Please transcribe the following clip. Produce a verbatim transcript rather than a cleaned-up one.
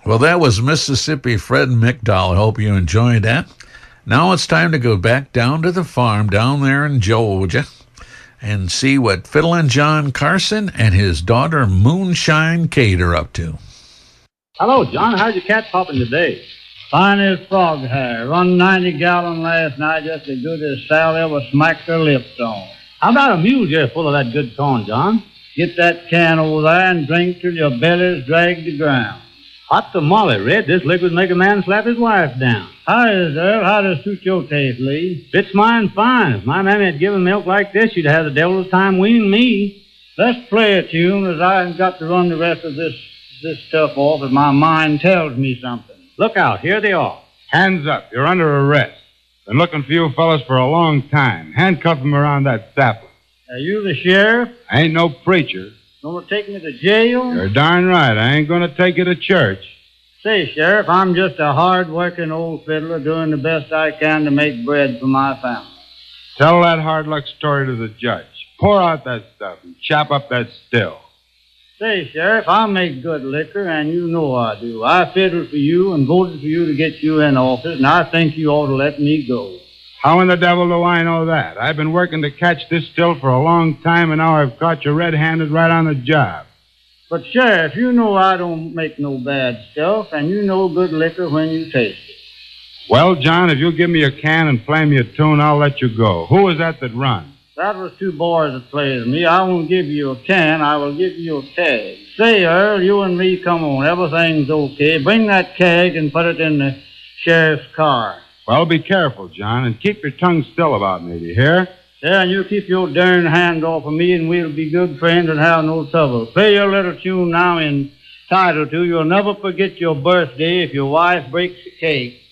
Well, that was Mississippi Fred McDowell. I hope you enjoyed that. Now it's time to go back down to the farm down there in Georgia and see what Fiddlin' John Carson and his daughter Moonshine Kate are up to. Hello, John. How's your cat popping today? Fine as frog hair. Run ninety gallon last night, just as good as Sal ever smacked her lips on. How about a mule deer full of that good corn, John? Get that can over there and drink till your belly's dragged the ground. Hot tamale, Red. This liquid make a man slap his wife down. Hi, Earl. How does suit your taste, Lee? Fits mine fine. If my mammy had given milk like this, she'd have the devil's time weaning me. Let's play a tune, as I've got to run the rest of this this stuff off if my mind tells me something. Look out. Here they are. Hands up. You're under arrest. Been looking for you fellas for a long time. Handcuff them around that sapling. Are you the sheriff? I ain't no preacher. Gonna take me to jail? You're darn right. I ain't gonna take you to church. Say, Sheriff, I'm just a hard-working old fiddler doing the best I can to make bread for my family. Tell that hard luck story to the judge. Pour out that stuff and chop up that still. Say, Sheriff, I make good liquor, and you know I do. I fiddled for you and voted for you to get you in office, and I think you ought to let me go. How in the devil do I know that? I've been working to catch this still for a long time, and now I've caught you red-handed right on the job. But, Sheriff, you know I don't make no bad stuff, and you know good liquor when you taste it. Well, John, if you'll give me a can and play me a tune, I'll let you go. Who was that that run? That was two boys that played with me. I won't give you a can. I will give you a keg. Say, Earl, you and me, come on. Everything's okay. Bring that keg and put it in the sheriff's car. Well, be careful, John, and keep your tongue still about me, do you hear? Yeah, and you keep your darn hand off of me, and we'll be good friends and have no trouble. Play your little tune now entitled to You'll Never Forget Your Birthday If Your Wife Breaks the Cake.